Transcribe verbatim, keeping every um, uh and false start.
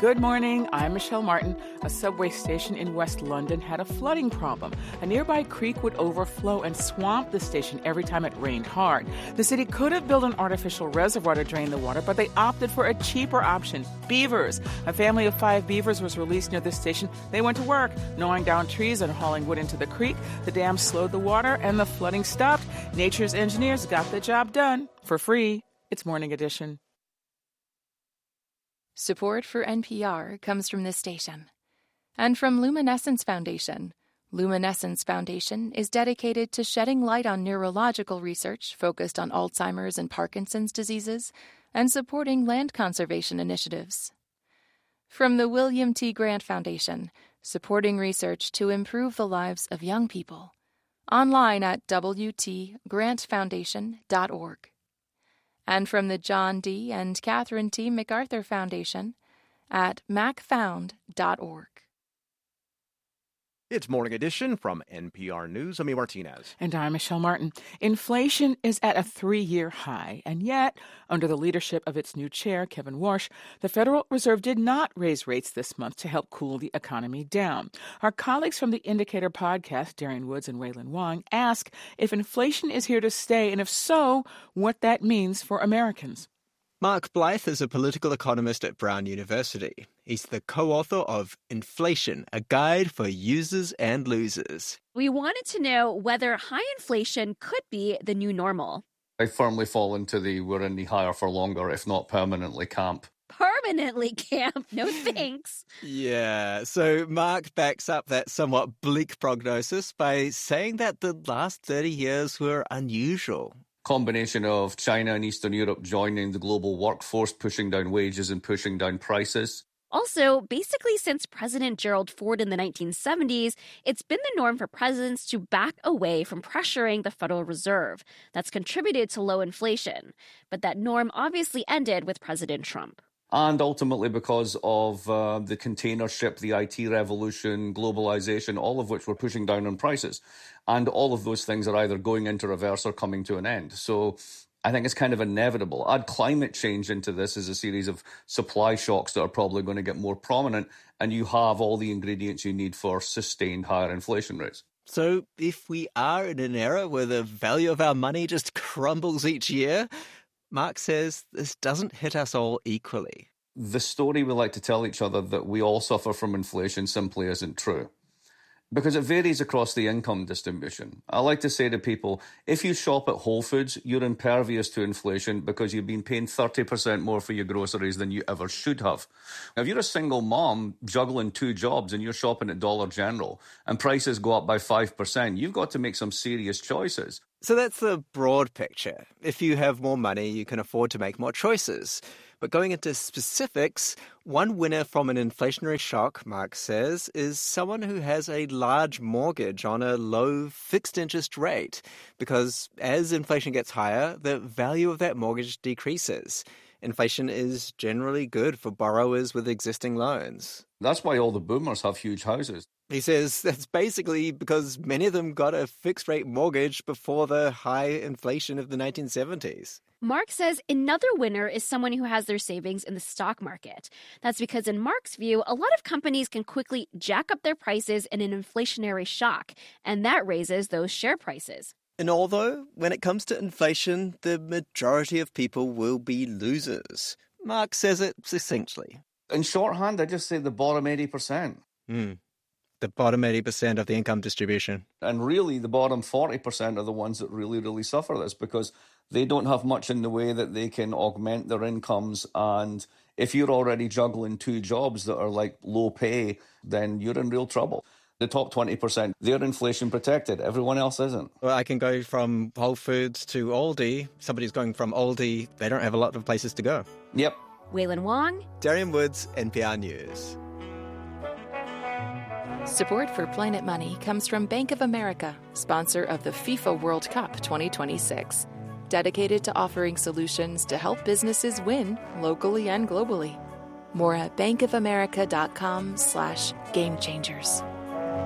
Good morning, I'm Michelle Martin. A subway station in West London had a flooding problem. A nearby creek would overflow and swamp the station every time it rained hard. The city could have built an artificial reservoir to drain the water, but they opted for a cheaper option, beavers. A family of five beavers was released near the station. They went to work, gnawing down trees and hauling wood into the creek. The dam slowed the water and the flooding stopped. Nature's engineers got the job done for free. It's Morning Edition. Support for N P R comes from this station and from Luminescence Foundation. Luminescence Foundation is dedicated to shedding light on neurological research focused on Alzheimer's and Parkinson's diseases and supporting land conservation initiatives. From the William T. Grant Foundation, supporting research to improve the lives of young people. Online at w t grant foundation dot org. And from the John D. and Catherine T. MacArthur Foundation at mac found dot org. It's Morning Edition from N P R News. I'm E. Martinez. And I'm Michelle Martin. Inflation is at a three-year high, and yet, under the leadership of its new chair, Kevin Warsh, the Federal Reserve did not raise rates this month to help cool the economy down. Our colleagues from the Indicator podcast, Darian Woods and Waylon Wong, ask if inflation is here to stay, and if so, what that means for Americans. Mark Blythe is a political economist at Brown University. He's the co-author of Inflation, a guide for users and losers. We wanted to know whether high inflation could be the new normal. I firmly fall into the we're in the higher for longer, if not permanently camp. Permanently camp? No thanks. Yeah, so Mark backs up that somewhat bleak prognosis by saying that the last thirty years were unusual. Combination of China and Eastern Europe joining the global workforce, pushing down wages and pushing down prices. Also, basically since President Gerald Ford in the nineteen seventies, it's been the norm for presidents to back away from pressuring the Federal Reserve. That's contributed to low inflation. But that norm obviously ended with President Trump. And ultimately because of uh, the container ship, the I T revolution, globalization, all of which were pushing down on prices. And all of those things are either going into reverse or coming to an end. So I think it's kind of inevitable. Add climate change into this as a series of supply shocks that are probably going to get more prominent, and you have all the ingredients you need for sustained higher inflation rates. So if we are in an era where the value of our money just crumbles each year, Mark says this doesn't hit us all equally. The story we like to tell each other that we all suffer from inflation simply isn't true, because it varies across the income distribution. I like to say to people, if you shop at Whole Foods, you're impervious to inflation because you've been paying thirty percent more for your groceries than you ever should have. If you're a single mom juggling two jobs and you're shopping at Dollar General and prices go up by five percent, you've got to make some serious choices. So that's the broad picture. If you have more money, you can afford to make more choices. But going into specifics, one winner from an inflationary shock, Mark says, is someone who has a large mortgage on a low fixed interest rate. Because as inflation gets higher, the value of that mortgage decreases. Inflation is generally good for borrowers with existing loans. That's why all the boomers have huge houses. He says that's basically because many of them got a fixed-rate mortgage before the high inflation of the nineteen seventies. Mark says another winner is someone who has their savings in the stock market. That's because in Mark's view, a lot of companies can quickly jack up their prices in an inflationary shock, and that raises those share prices. And although, when it comes to inflation, the majority of people will be losers, Mark says it succinctly. In shorthand, I just say the bottom eighty percent. Hmm. The bottom eighty percent of the income distribution. And really, the bottom forty percent are the ones that really, really suffer this because they don't have much in the way that they can augment their incomes. And if you're already juggling two jobs that are like low pay, then you're in real trouble. The top twenty percent, they're inflation protected. Everyone else isn't. Well, I can go from Whole Foods to Aldi. Somebody's going from Aldi. They don't have a lot of places to go. Yep. Waylon Wong. Darian Woods, N P R News. Support for Planet Money comes from Bank of America, sponsor of the FIFA World Cup twenty twenty-six. Dedicated to offering solutions to help businesses win locally and globally. More at bankofamerica.com slash game changers.